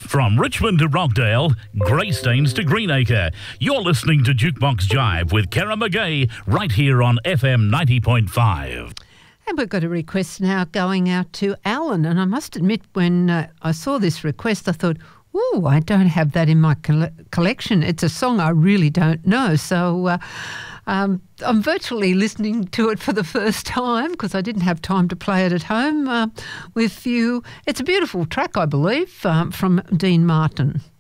From Richmond to Rockdale, Greystanes to Greenacre, you're listening to Jukebox Jive with Kara McGay right here on FM 90.5. And we've got a request now going out to Alan. And I must admit, when I saw this request, I thought, ooh, I don't have that in my collection. It's a song I really don't know. So I'm virtually listening to it for the first time because I didn't have time to play it at home with you. It's a beautiful track, I believe, from Dean Martin.